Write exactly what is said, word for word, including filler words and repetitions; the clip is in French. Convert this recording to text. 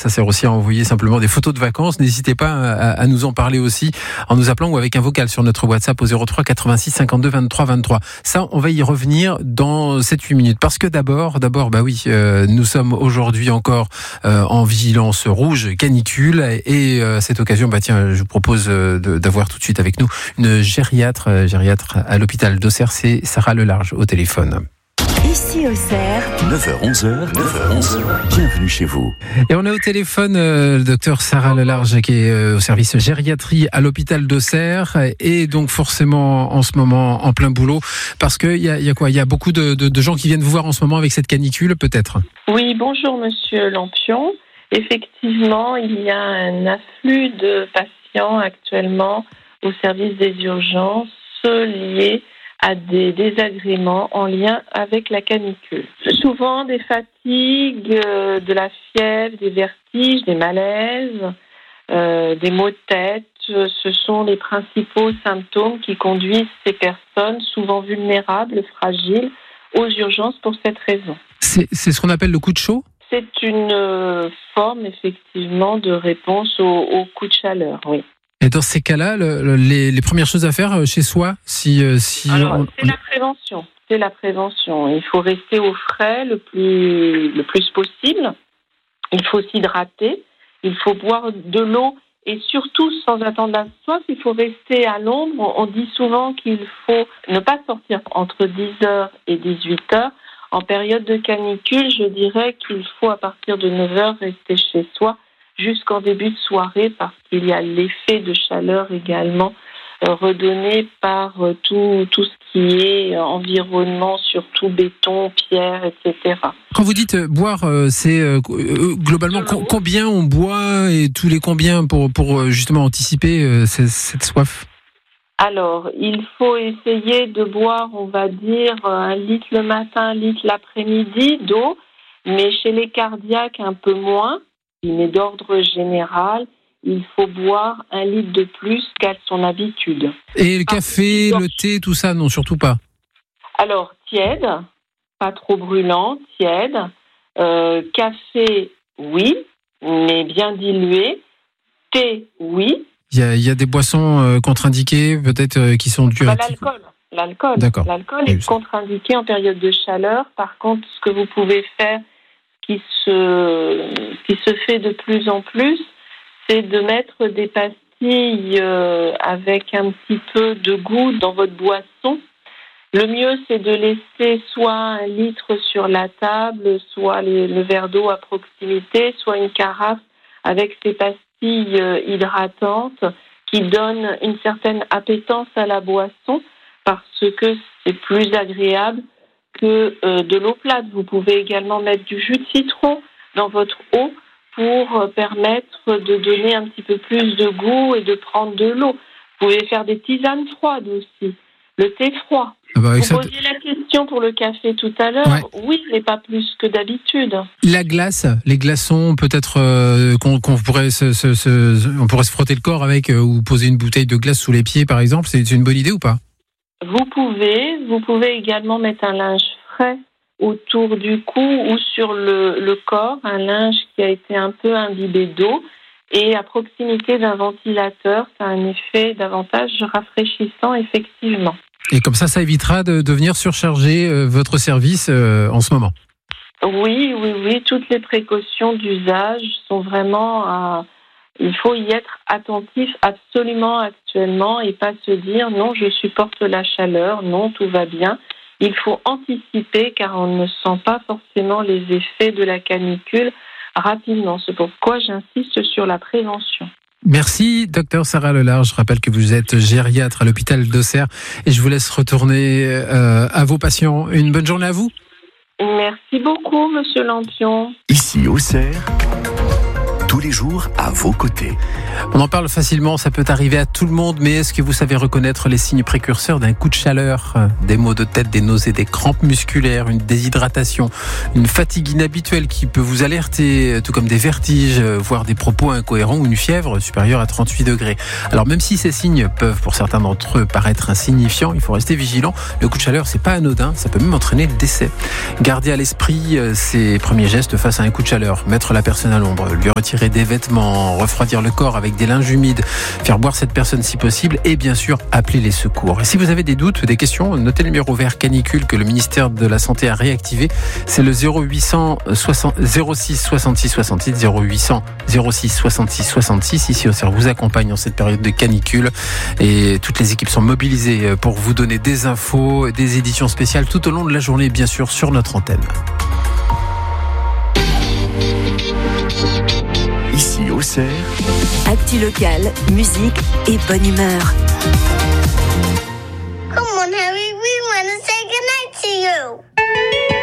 Ça sert aussi à envoyer simplement des photos de vacances. N'hésitez pas à, à nous en parler aussi en nous appelant ou avec un vocal sur notre WhatsApp au zéro trois quatre-vingt-six cinquante-deux vingt-trois vingt-trois. Ça, on va y revenir dans sept huit minutes. Parce que d'abord, d'abord, bah oui, euh, nous sommes aujourd'hui encore euh, en vigilance rouge, canicule. Et euh, à cette occasion, bah tiens, je vous propose euh, de, d'avoir tout de suite avec nous une gériatre, euh, gériatre à l'hôpital d'Auxerre. C'est Sarah Lelarge au téléphone. Ici Auxerre, neuf heures onze, neuf heures onze, bienvenue chez vous. Et on a au téléphone euh, le docteur Sarah Lelarge qui est euh, au service gériatrie à l'hôpital d'Auxerre et donc forcément en ce moment en plein boulot parce qu'il y a, y a quoi, il y a beaucoup de, de, de gens qui viennent vous voir en ce moment avec cette canicule peut-être. Oui, bonjour Monsieur Lampion. Effectivement, il y a un afflux de patients actuellement au service des urgences liés à des désagréments en lien avec la canicule. Souvent des fatigues, euh, de la fièvre, des vertiges, des malaises, euh, des maux de tête. Ce sont les principaux symptômes qui conduisent ces personnes, souvent vulnérables, fragiles, aux urgences pour cette raison. C'est, c'est ce qu'on appelle le coup de chaud ? C'est une euh, forme effectivement de réponse au, au coup de chaleur, oui. Et dans ces cas-là, le, le, les, les premières choses à faire chez soi, si, si Alors, on... c'est la prévention. C'est la prévention. Il faut rester au frais le plus, le plus possible. Il faut s'hydrater. Il faut boire de l'eau et surtout, sans attendre la soif, il faut rester à l'ombre. On dit souvent qu'il faut ne pas sortir entre dix heures et dix-huit heures. En période de canicule, je dirais qu'il faut à partir de neuf heures rester chez soi jusqu'en début de soirée parce qu'il y a l'effet de chaleur également euh, redonné par euh, tout, tout ce qui est euh, environnement, surtout béton, pierre, et cetera. Quand vous dites euh, boire, euh, c'est euh, euh, globalement co- combien on boit et tous les combien pour, pour euh, justement anticiper euh, cette, cette soif ? Alors, il faut essayer de boire, on va dire, un litre le matin, un litre l'après-midi d'eau, mais chez les cardiaques un peu moins. Mais d'ordre général, il faut boire un litre de plus qu'à son habitude. Et le café, le thé, tout ça, non, surtout pas. Alors, tiède, pas trop brûlant, tiède. Euh, café, oui, mais bien dilué. Thé, oui. Il y a, il y a des boissons euh, contre-indiquées, peut-être, euh, qui sont diurétiques. Bah, l'alcool. L'alcool. D'accord. L'alcool Oui, est contre-indiqué en période de chaleur. Par contre, ce que vous pouvez faire, qui se, qui se fait de plus en plus, c'est de mettre des pastilles euh, avec un petit peu de goût dans votre boisson. Le mieux, c'est de laisser soit un litre sur la table, soit les, le verre d'eau à proximité, soit une carafe avec ces pastilles euh, hydratantes qui donnent une certaine appétence à la boisson parce que c'est plus agréable que euh, de l'eau plate. Vous pouvez également mettre du jus de citron dans votre eau pour euh, permettre de donner un petit peu plus de goût et de prendre de l'eau. Vous pouvez faire des tisanes froides aussi, le thé froid. Ah bah Vous ça... posiez la question pour le café tout à l'heure. Ouais. Oui, mais pas plus que d'habitude. La glace, les glaçons, peut-être euh, qu'on, qu'on pourrait se, se, se, on pourrait se frotter le corps avec euh, ou poser une bouteille de glace sous les pieds, par exemple. C'est une bonne idée ou pas ? Vous pouvez, vous pouvez également mettre un linge frais autour du cou ou sur le, le corps, un linge qui a été un peu imbibé d'eau et à proximité d'un ventilateur, ça a un effet davantage rafraîchissant effectivement. Et comme ça, ça évitera de, de venir surcharger euh, votre service euh, en ce moment. Oui, oui, oui, toutes les précautions d'usage sont vraiment à... Il faut y être attentif absolument actuellement et pas se dire non, je supporte la chaleur, non, tout va bien. Il faut anticiper car on ne sent pas forcément les effets de la canicule rapidement. C'est pourquoi j'insiste sur la prévention. Merci, docteur Sarah Lelarge. Je rappelle que vous êtes gériatre à l'hôpital d'Auxerre et je vous laisse retourner euh, à vos patients. Une bonne journée à vous. Merci beaucoup, monsieur Lampion. Ici Auxerre, tous les jours à vos côtés. On en parle facilement, ça peut arriver à tout le monde, mais est-ce que vous savez reconnaître les signes précurseurs d'un coup de chaleur? Des maux de tête, des nausées, des crampes musculaires, une déshydratation, une fatigue inhabituelle qui peut vous alerter, tout comme des vertiges, voire des propos incohérents ou une fièvre supérieure à trente-huit degrés. Alors même si ces signes peuvent pour certains d'entre eux paraître insignifiants, il faut rester vigilant. Le coup de chaleur, c'est pas anodin, ça peut même entraîner le décès. Gardez à l'esprit ces premiers gestes face à un coup de chaleur. Mettre la personne à l'ombre, lui retirer des vêtements, refroidir le corps avec des linges humides, faire boire cette personne si possible et bien sûr appeler les secours. Et si vous avez des doutes, des questions, notez le numéro vert canicule que le ministère de la Santé a réactivé. C'est le zéro huit cent zéro six soixante-six soixante-six, zéro huit cent zéro six soixante-six soixante-six. Ici au C E R vous accompagne en cette période de canicule et toutes les équipes sont mobilisées pour vous donner des infos, des éditions spéciales tout au long de la journée, bien sûr, sur notre antenne. Ici au C E R, Actu locale, musique et bonne humeur. Come on, Harry, we want to say goodnight to you.